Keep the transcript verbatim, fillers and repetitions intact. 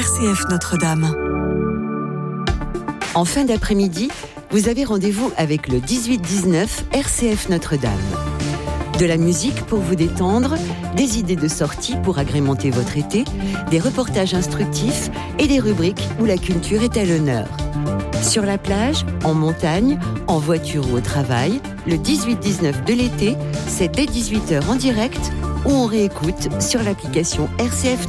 C F Notre-Dame. En fin d'après-midi, vous avez rendez-vous avec le dix-huit dix-neuf R C F Notre-Dame. De la musique pour vous détendre, des idées de sortie pour agrémenter votre été, des reportages instructifs et des rubriques où la culture est à l'honneur. Sur la plage, en montagne, en voiture ou au travail, le dix-huit dix-neuf de l'été, c'est dès dix-huit heures en direct ou on réécoute sur l'application R C F